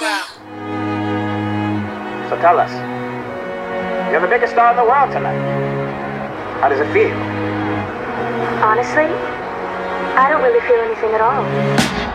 grow. So tell us, you're the biggest star in the world tonight. How does it feel? Honestly, I don't really feel anything at all.